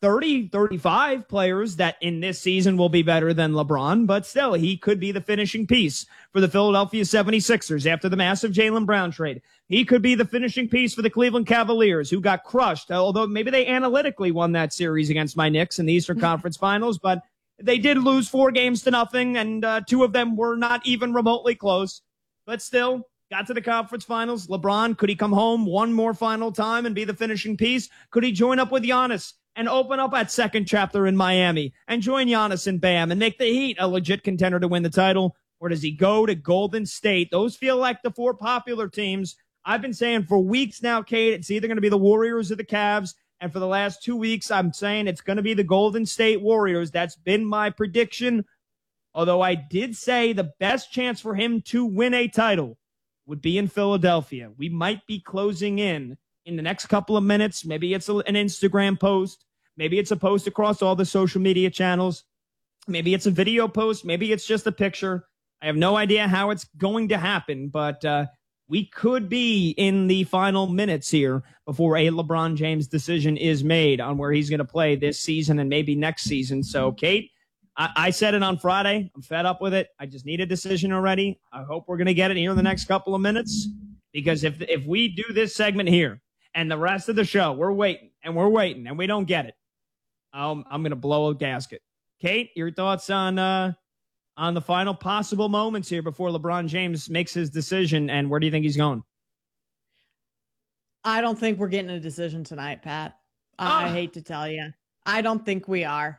30, 35 players that in this season will be better than LeBron, but still, he could be the finishing piece for the Philadelphia 76ers after the massive Jaylen Brown trade. He could be the finishing piece for the Cleveland Cavaliers, who got crushed, although maybe they analytically won that series against my Knicks in the Eastern Conference Finals, but they did lose 4-0, and 2 of them were not even remotely close. But still, got to the conference finals. LeBron, could he come home one more final time and be the finishing piece? Could he join up with Giannis and open up that second chapter in Miami and join Giannis and Bam and make the Heat a legit contender to win the title? Or does he go to Golden State? Those feel like the 4 popular teams. I've been saying for weeks now, Kate, it's either going to be the Warriors or the Cavs. And for the last 2 weeks, I'm saying it's going to be the Golden State Warriors. That's been my prediction. Although I did say the best chance for him to win a title would be in Philadelphia. We might be closing in the next couple of minutes. Maybe it's an Instagram post. Maybe it's a post across all the social media channels. Maybe it's a video post. Maybe it's just a picture. I have no idea how it's going to happen, but we could be in the final minutes here before a LeBron James decision is made on where he's going to play this season and maybe next season. So, Kate, I said it on Friday. I'm fed up with it. I just need a decision already. I hope we're going to get it here in the next couple of minutes, because if we do this segment here and the rest of the show, we're waiting and we don't get it, I'm going to blow a gasket. Kate, your thoughts on the final possible moments here before LeBron James makes his decision, and where do you think he's going? I don't think we're getting a decision tonight, Pat. I hate to tell you. I don't think we are.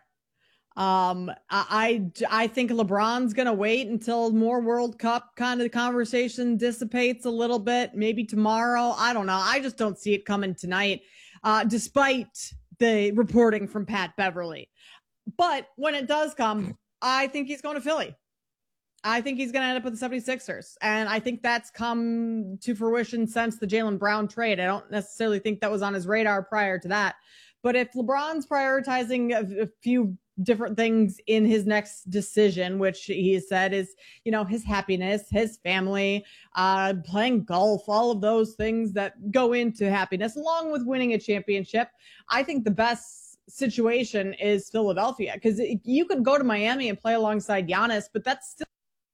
I think LeBron's going to wait until more World Cup kind of conversation dissipates a little bit, maybe tomorrow. I don't know. I just don't see it coming tonight, despite the reporting from Pat Beverly. But when it does come, I think he's going to Philly. I think he's going to end up with the 76ers. And I think that's come to fruition since the Jaylen Brown trade. I don't necessarily think that was on his radar prior to that. But if LeBron's prioritizing a few different things in his next decision, which he has said is, his happiness, his family, playing golf, all of those things that go into happiness, along with winning a championship, I think the best situation is Philadelphia, because you could go to Miami and play alongside Giannis, but that's still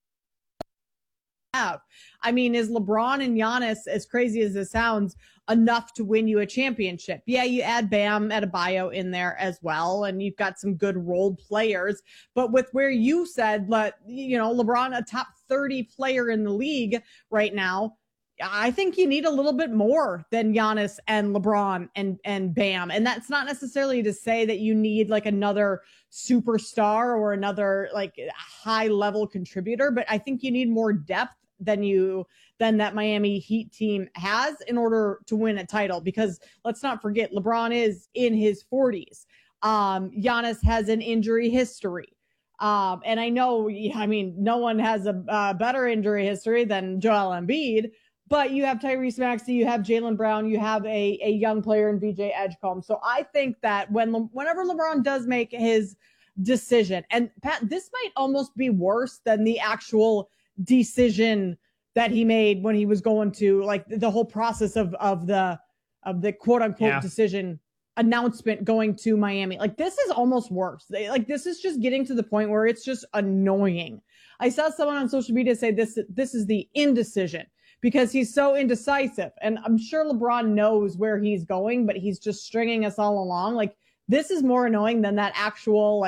have. I mean, is LeBron and Giannis, as crazy as it sounds, enough to win you a championship? Yeah, you add Bam Adebayo in there as well, and you've got some good role players. But with where you said, LeBron, a top 30 player in the league right now, I think you need a little bit more than Giannis and LeBron and Bam. And that's not necessarily to say that you need like another superstar or another like high level contributor, but I think you need more depth than that Miami Heat team has in order to win a title. Because let's not forget, LeBron is in his 40s. Giannis has an injury history. And I know, no one has a better injury history than Joel Embiid, but you have Tyrese Maxey, you have Jaylen Brown, you have a young player in VJ Edgecombe. So I think that whenever LeBron does make his decision, and Pat, this might almost be worse than the actual decision that he made when he was going to like the whole process of the quote unquote decision announcement going to Miami. Like, this is almost worse. This is just getting to the point where it's just annoying. I saw someone on social media say this is the indecision, because he's so indecisive. And I'm sure LeBron knows where he's going, but he's just stringing us all along. Like, this is more annoying than that actual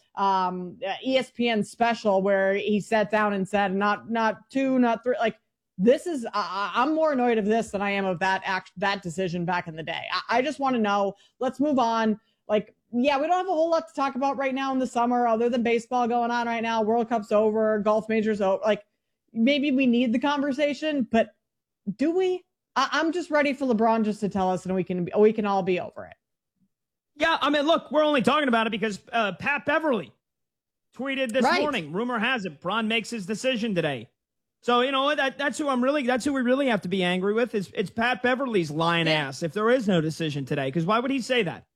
ESPN special where he sat down and said, not 2, not 3. Like, this is, I'm more annoyed of this than I am of that decision back in the day. I just want to know, let's move on. Like, yeah, we don't have a whole lot to talk about right now in the summer, other than baseball going on right now. World Cup's over, golf majors over. Like, maybe we need the conversation, but do we? I'm just ready for LeBron just to tell us, and we can all be over it. Yeah, I mean, look, we're only talking about it because Pat Beverly tweeted this morning. Rumor has it, Bron makes his decision today. So, you know what? That's who we really have to be angry with. It's Pat Beverly's lying ass if there is no decision today. Because why would he say that?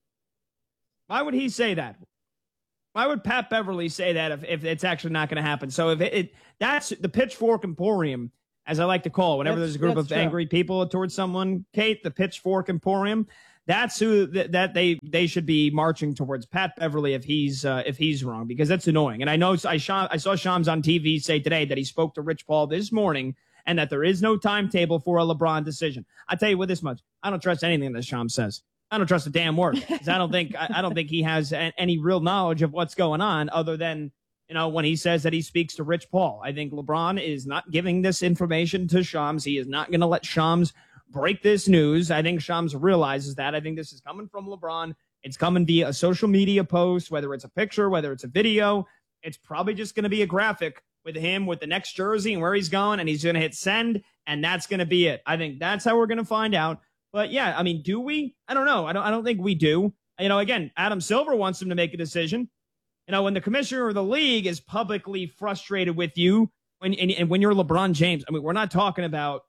Why would he say that? Why would Pat Beverly say that if it's actually not going to happen? So that's the Pitchfork Emporium, as I like to call it. Whenever there's a group of angry people towards someone, Kate, the Pitchfork Emporium. That's who that they should be marching towards. Pat Beverly, if he's wrong, because that's annoying. And I know I saw Shams on TV say today that he spoke to Rich Paul this morning and that there is no timetable for a LeBron decision. I tell you what, this much: I don't trust anything that Shams says. I don't trust a damn word, because I don't think he has any real knowledge of what's going on, other than, you know, when he says that he speaks to Rich Paul. I think LeBron is not giving this information to Shams. He is not going to let Shams break this news. I think Shams realizes that. I think this is coming from LeBron. It's coming via a social media post, whether it's a picture, whether it's a video. It's probably just going to be a graphic with him with the next jersey and where he's going, and he's going to hit send, and that's going to be it. I think that's how we're going to find out. But yeah, I mean, do we? I don't know. I don't think we do. You know, again, Adam Silver wants him to make a decision. You know, when the commissioner of the league is publicly frustrated with you, when you're LeBron James, I mean, we're not talking about.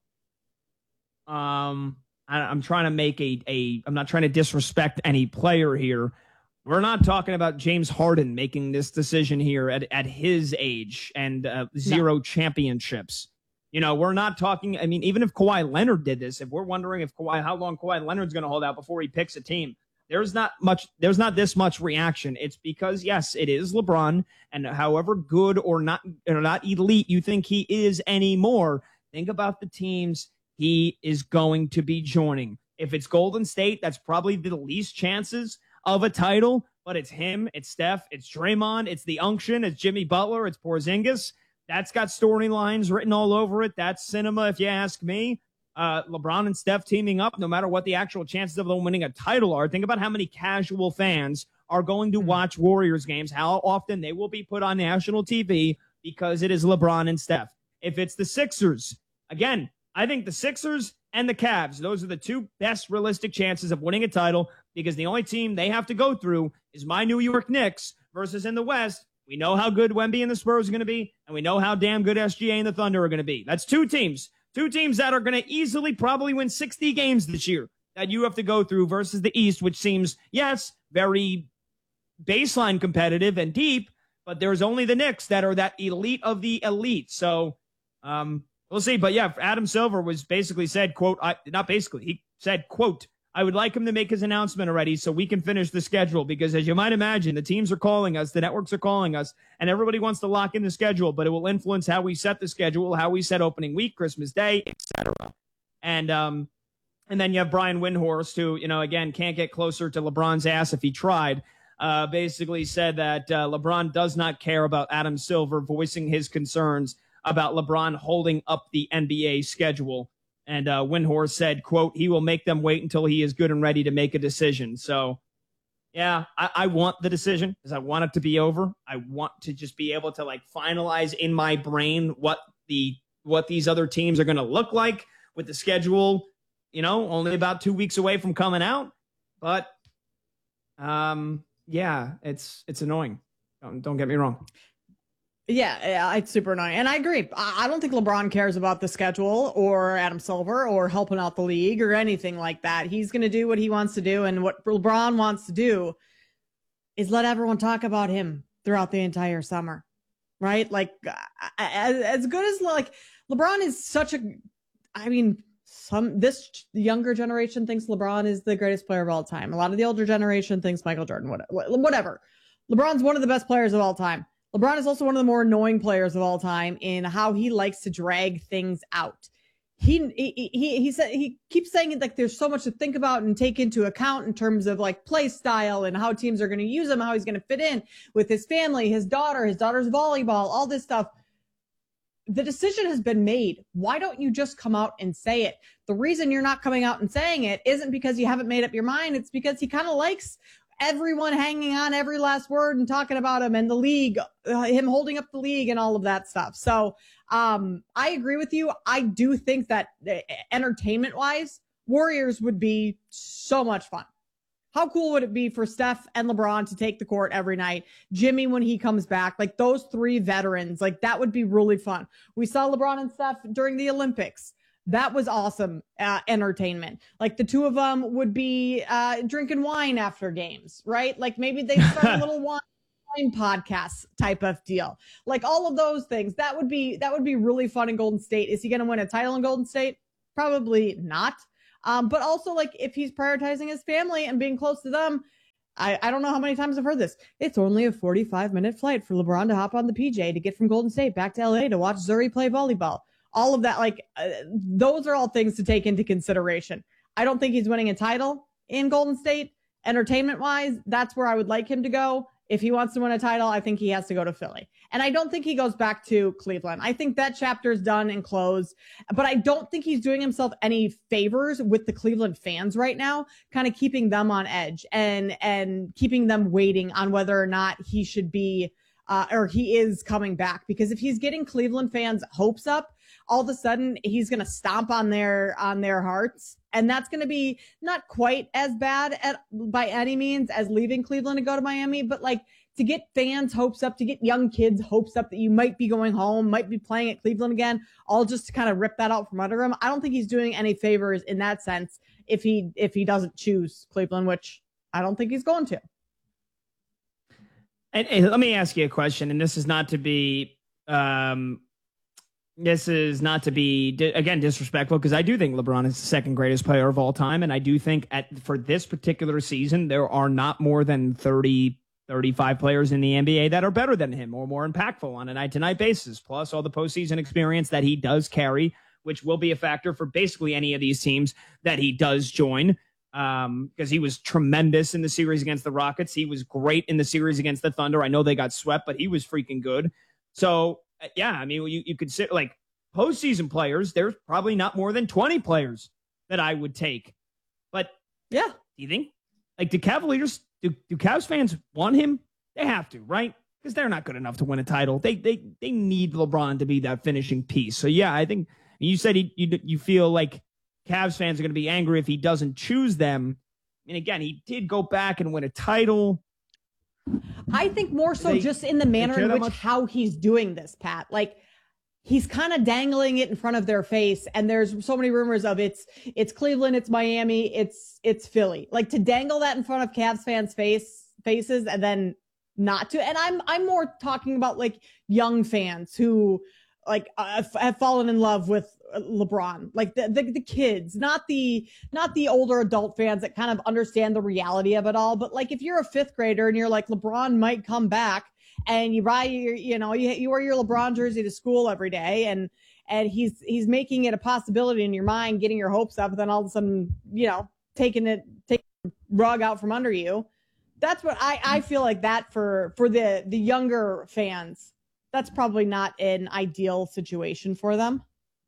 I'm trying to make I'm not trying to disrespect any player here. We're not talking about James Harden making this decision here at his age and zero championships. You know, we're not talking. I mean, even if Kawhi Leonard did this, if we're wondering how long Kawhi Leonard's going to hold out before he picks a team, there's not this much reaction. It's because, yes, it is LeBron, and however good or not elite you think he is anymore, think about the teams he is going to be joining. If it's Golden State, that's probably the least chances of a title, but it's him, it's Steph, it's Draymond, it's the unction, it's Jimmy Butler, it's Porzingis. That's got storylines written all over it. That's cinema, if you ask me. LeBron and Steph teaming up, no matter what the actual chances of them winning a title are. Think about how many casual fans are going to watch Warriors games, how often they will be put on national TV because it is LeBron and Steph. If it's the Sixers, again, I think the Sixers and the Cavs, those are the two best realistic chances of winning a title, because the only team they have to go through is my New York Knicks versus in the West. We know how good Wemby and the Spurs are going to be, and we know how damn good SGA and the Thunder are going to be. That's two teams that are going to easily probably win 60 games this year that you have to go through versus the East, which seems, yes, very baseline competitive and deep, but there's only the Knicks that are that elite of the elite. So we'll see. But yeah, Adam Silver was basically said, quote, he said, quote, I would like him to make his announcement already so we can finish the schedule, because as you might imagine, the teams are calling us, the networks are calling us, and everybody wants to lock in the schedule, but it will influence how we set the schedule, how we set opening week, Christmas Day, etc. And then you have Brian Windhorst, who, you know, again, can't get closer to LeBron's ass if he tried, basically said that LeBron does not care about Adam Silver voicing his concerns about LeBron holding up the NBA schedule. And Windhorst said, quote, he will make them wait until he is good and ready to make a decision. So, yeah, I want the decision because I want it to be over. I want to just be able to, like, finalize in my brain what these other teams are going to look like with the schedule, you know, only about 2 weeks away from coming out. But, yeah, it's annoying. Don't get me wrong. Yeah, it's super annoying. And I agree. I don't think LeBron cares about the schedule or Adam Silver or helping out the league or anything like that. He's going to do what he wants to do. And what LeBron wants to do is let everyone talk about him throughout the entire summer, right? Like, as good as, like, LeBron is such a, I mean, this younger generation thinks LeBron is the greatest player of all time. A lot of the older generation thinks Michael Jordan, whatever. LeBron's one of the best players of all time. LeBron is also one of the more annoying players of all time in how he likes to drag things out. He said, he keeps saying it like there's so much to think about and take into account in terms of, like, play style and how teams are going to use him, how he's going to fit in with his family, his daughter's volleyball, all this stuff. The decision has been made. Why don't you just come out and say it? The reason you're not coming out and saying it isn't because you haven't made up your mind. It's because he kind of likes everyone hanging on every last word and talking about him and the league, him holding up the league and all of that stuff. So I agree with you. I do think that entertainment wise, Warriors would be so much fun. How cool would it be for Steph and LeBron to take the court every night? Jimmy, when he comes back, like those three veterans, like that would be really fun. We saw LeBron and Steph during the Olympics. That was awesome entertainment. Like the two of them would be drinking wine after games, right? Like maybe they start a little wine podcast type of deal. Like all of those things. That would be really fun in Golden State. Is he going to win a title in Golden State? Probably not. But also, like, if he's prioritizing his family and being close to them, I don't know how many times I've heard this. It's only a 45-minute flight for LeBron to hop on the PJ to get from Golden State back to LA to watch Zuri play volleyball. All of that, those are all things to take into consideration. I don't think he's winning a title in Golden State. Entertainment-wise, that's where I would like him to go. If he wants to win a title, I think he has to go to Philly. And I don't think he goes back to Cleveland. I think that chapter is done and closed. But I don't think he's doing himself any favors with the Cleveland fans right now, kind of keeping them on edge and keeping them waiting on whether or not he should be or he is coming back. Because if he's getting Cleveland fans' hopes up, all of a sudden he's going to stomp on their hearts. And that's going to be not quite as bad by any means as leaving Cleveland to go to Miami, but like to get fans' hopes up, to get young kids' hopes up that you might be going home, might be playing at Cleveland again, all just to kind of rip that out from under him. I don't think he's doing any favors in that sense if he doesn't choose Cleveland, which I don't think he's going to. And let me ask you a question, and this is not to be again, disrespectful, because I do think LeBron is the second greatest player of all time. And I do think for this particular season, there are not more than 30, 35 players in the NBA that are better than him or more impactful on a night-to-night basis, plus all the postseason experience that he does carry, which will be a factor for basically any of these teams that he does join. Because he was tremendous in the series against the Rockets. He was great in the series against the Thunder. I know they got swept, but he was freaking good. So, yeah, I mean, you could sit like postseason players. There's probably not more than 20 players that I would take. But yeah, do you think do Cavs fans want him? They have to, right? Because they're not good enough to win a title. They need LeBron to be that finishing piece. So yeah, I think you said you feel like Cavs fans are going to be angry if he doesn't choose them. And again, he did go back and win a title. I think more so just in the manner in which how he's doing this, Pat. Like, he's kind of dangling it in front of their face, and there's so many rumors of it's Cleveland, it's Miami, it's Philly. Like, to dangle that in front of Cavs fans' faces and then not to. And I'm more talking about like young fans who like have fallen in love with LeBron, like the kids, not the older adult fans that kind of understand the reality of it all. But like, if you're a fifth grader and you're like, LeBron might come back, and you buy you wear your LeBron jersey to school every day, and he's making it a possibility in your mind, getting your hopes up, and then all of a sudden, taking the rug out from under you. That's what I feel like that for the younger fans. That's probably not an ideal situation for them.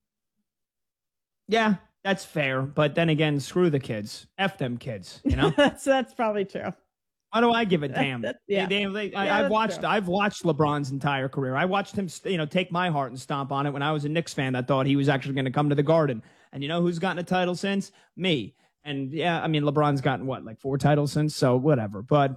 Yeah, that's fair. But then again, screw the kids. F them kids, that's probably true. Why do I give a damn? Yeah. I've watched LeBron's entire career. I watched him, take my heart and stomp on it when I was a Knicks fan that thought he was actually going to come to the Garden. And you know who's gotten a title since? Me. And yeah, I mean, LeBron's gotten like 4 titles since, so whatever. But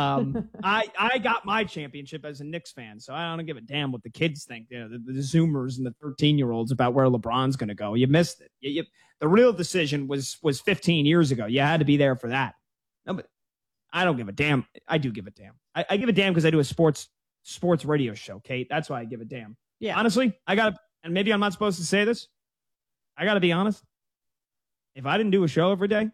I got my championship as a Knicks fan, so I don't give a damn what the kids think. The Zoomers and the 13-year-olds about where LeBron's going to go. You missed it. The real decision was 15 years ago. You had to be there for that. No, but I don't give a damn. I do give a damn. I give a damn because I do a sports radio show, Kate. That's why I give a damn. Yeah. Honestly, and maybe I'm not supposed to say this. I got to be honest. If I didn't do a show every day,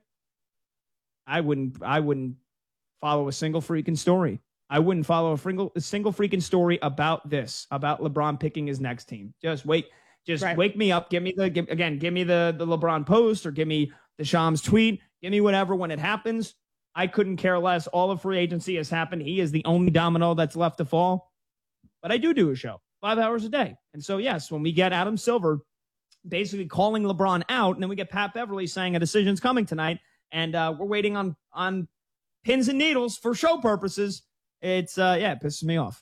I wouldn't follow a single freaking story. I wouldn't follow a single freaking story about LeBron picking his next team. Just wake me up. Give me the LeBron post, or give me the Shams tweet. Give me whatever when it happens. I couldn't care less. All of free agency has happened. He is the only domino that's left to fall. But I do a show 5 hours a day. And so, yes, when we get Adam Silver basically calling LeBron out, and then we get Pat Beverly saying a decision's coming tonight, and we're waiting on pins and needles for show purposes, it pisses me off.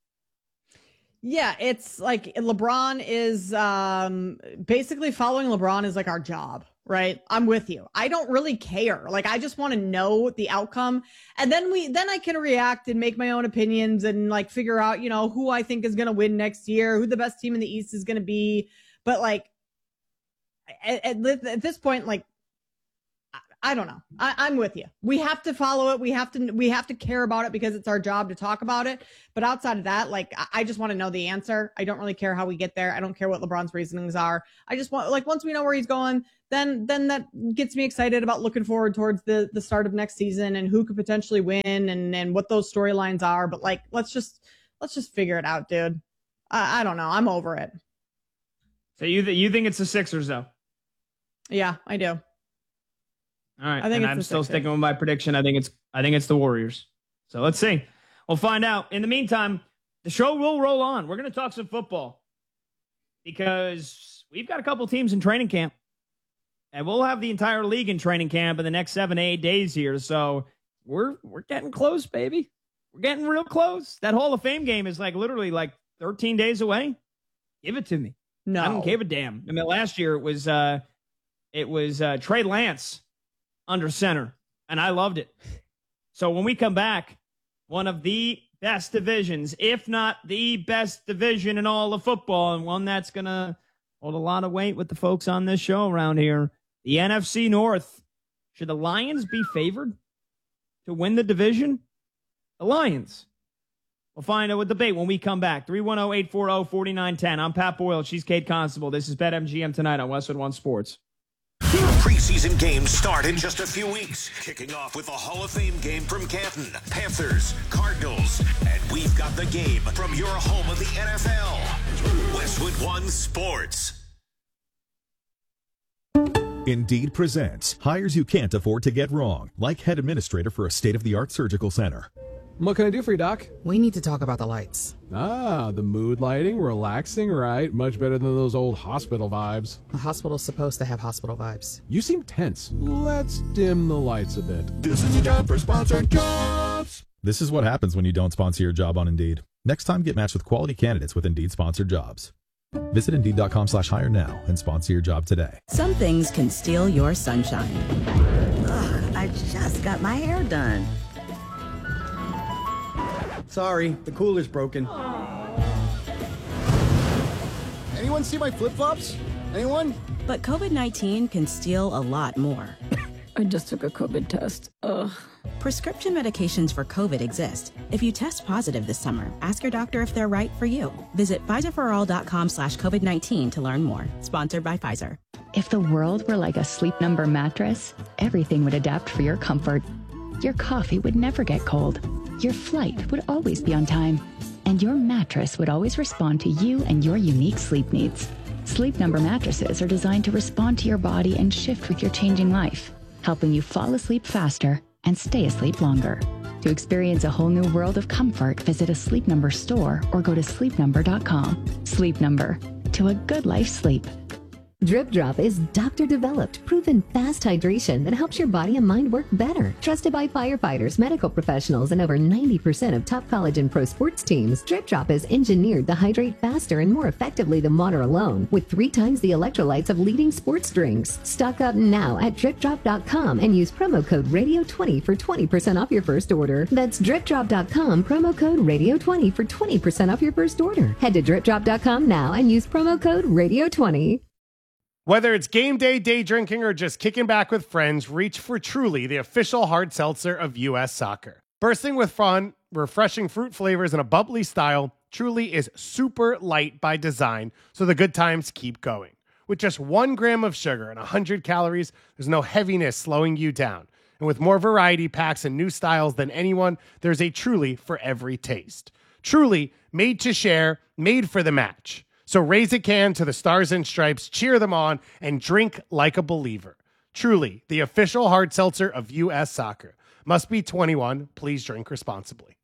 Yeah, it's like LeBron is basically following LeBron is like our job, right? I'm with you. I don't really care. Like, I just want to know the outcome, and then I can react and make my own opinions and like figure out, who I think is going to win next year, who the best team in the East is going to be. But like at this point, like, I don't know. I'm with you. We have to follow it. We have to care about it because it's our job to talk about it. But outside of that, like, I just want to know the answer. I don't really care how we get there. I don't care what LeBron's reasonings are. I just want, like, once we know where he's going, then that gets me excited about looking forward towards the start of next season and who could potentially win and what those storylines are. But like, let's just figure it out, dude. I don't know. I'm over it. So you think it's the Sixers though? Yeah, I do. All right. I'm still sticking with my prediction. I think it's the Warriors. So let's see. We'll find out. In the meantime, the show will roll on. We're going to talk some football because we've got a couple teams in training camp. And we'll have the entire league in training camp in the next 7 to 8 days here. So we're getting close, baby. We're getting real close. That Hall of Fame game is like literally like 13 days away. Give it to me. No. I don't give a damn. I mean, last year it was Trey Lance under center, and I loved it. So when we come back, one of the best divisions, if not the best division in all of football, and one that's going to hold a lot of weight with the folks on this show around here, the NFC North. Should the Lions be favored to win the division? The Lions. We'll find out with debate when we come back. 310-840-4910. I'm Pat Boyle. She's Kate Constable. This is BetMGM tonight on Westwood One Sports. Preseason games start in just a few weeks. Kicking off with the Hall of Fame game from Canton. Panthers, Cardinals, and we've got the game from your home of the NFL. Westwood One Sports. Indeed presents hires you can't afford to get wrong, like head administrator for a state-of-the-art surgical center. What can I do for you, Doc? We need to talk about the lights. Ah, the mood lighting, relaxing, right? Much better than those old hospital vibes. A hospital's supposed to have hospital vibes. You seem tense. Let's dim the lights a bit. This is your job for sponsored jobs. This is what happens when you don't sponsor your job on Indeed. Next time, get matched with quality candidates with Indeed sponsored jobs. Visit Indeed.com/hire now and sponsor your job today. Some things can steal your sunshine. Ugh, I just got my hair done. Sorry, the cooler's broken. Anyone see my flip-flops? Anyone? But COVID-19 can steal a lot more. I just took a COVID test. Ugh. Prescription medications for COVID exist. If you test positive this summer, ask your doctor if they're right for you. Visit Pfizerforall.com/COVID-19 to learn more. Sponsored by Pfizer. If the world were like a Sleep Number mattress, everything would adapt for your comfort. Your coffee would never get cold. Your flight would always be on time. And your mattress would always respond to you and your unique sleep needs. Sleep Number mattresses are designed to respond to your body and shift with your changing life, helping you fall asleep faster and stay asleep longer. To experience a whole new world of comfort, visit a Sleep Number store or go to sleepnumber.com. Sleep Number. To a good life sleep. Drip Drop is doctor-developed, proven fast hydration that helps your body and mind work better. Trusted by firefighters, medical professionals, and over 90% of top college and pro sports teams, Drip Drop is engineered to hydrate faster and more effectively than water alone, with 3 times the electrolytes of leading sports drinks. Stock up now at DripDrop.com and use promo code Radio20 for 20% off your first order. That's DripDrop.com, promo code Radio20 for 20% off your first order. Head to DripDrop.com now and use promo code Radio20. Whether it's game day, day drinking, or just kicking back with friends, reach for Truly, the official hard seltzer of U.S. Soccer. Bursting with fun, refreshing fruit flavors, and a bubbly style, Truly is super light by design, so the good times keep going. With just 1 gram of sugar and 100 calories, there's no heaviness slowing you down. And with more variety packs and new styles than anyone, there's a Truly for every taste. Truly, made to share, made for the match. So raise a can to the Stars and Stripes, cheer them on, and drink like a believer. Truly, the official hard seltzer of U.S. Soccer. Must be 21. Please drink responsibly.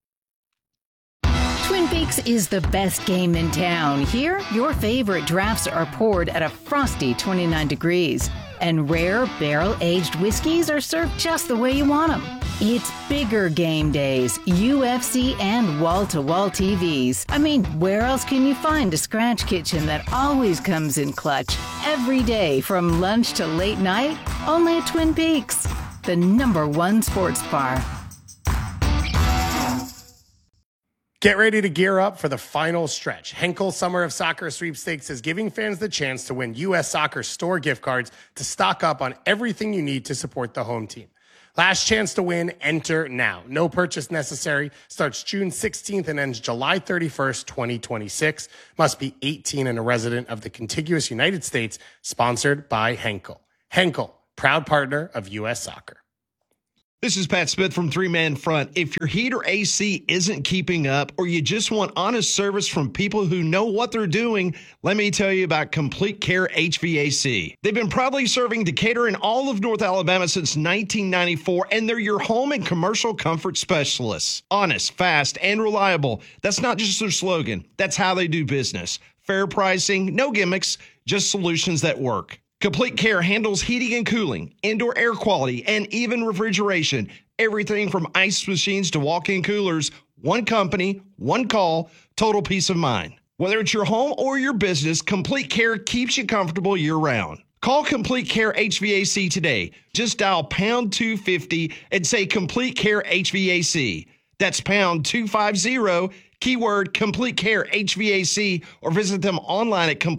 Twin Peaks is the best game in town. Here, your favorite drafts are poured at a frosty 29 degrees. And rare barrel-aged whiskeys are served just the way you want them. It's bigger game days, UFC, and wall-to-wall TVs. I mean, where else can you find a scratch kitchen that always comes in clutch? Every day, from lunch to late night, only at Twin Peaks, the #1 sports bar. Get ready to gear up for the final stretch. Henkel Summer of Soccer Sweepstakes is giving fans the chance to win U.S. Soccer store gift cards to stock up on everything you need to support the home team. Last chance to win, enter now. No purchase necessary. Starts June 16th and ends July 31st, 2026. Must be 18 and a resident of the contiguous United States. Sponsored by Henkel. Henkel, proud partner of U.S. Soccer. This is Pat Smith from Three Man Front. If your heat or AC isn't keeping up, or you just want honest service from people who know what they're doing, let me tell you about Complete Care HVAC. They've been proudly serving Decatur and all of North Alabama since 1994, and they're your home and commercial comfort specialists. Honest, fast, and reliable. That's not just their slogan. That's how they do business. Fair pricing, no gimmicks, just solutions that work. Complete Care handles heating and cooling, indoor air quality, and even refrigeration. Everything from ice machines to walk-in coolers. One company, one call, total peace of mind. Whether it's your home or your business, Complete Care keeps you comfortable year-round. Call Complete Care HVAC today. Just dial pound 250 and say Complete Care HVAC. That's pound 250, keyword Complete Care HVAC, or visit them online at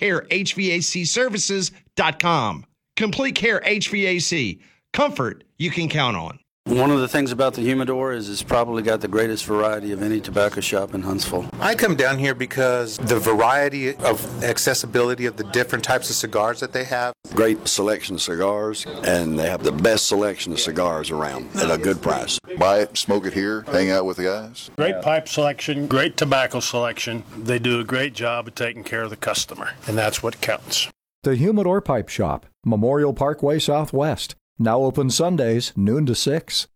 CompleteCareHVACservices.com. Complete Care HVAC. Comfort you can count on. One of the things about the Humidor is it's probably got the greatest variety of any tobacco shop in Huntsville. I come down here because the variety of accessibility of the different types of cigars that they have. Great selection of cigars, and they have the best selection of cigars around at a good price. Buy it, smoke it here, hang out with the guys. Great pipe selection, great tobacco selection. They do a great job of taking care of the customer, and that's what counts. The Humidor Pipe Shop, Memorial Parkway Southwest. Now open Sundays, noon to 6.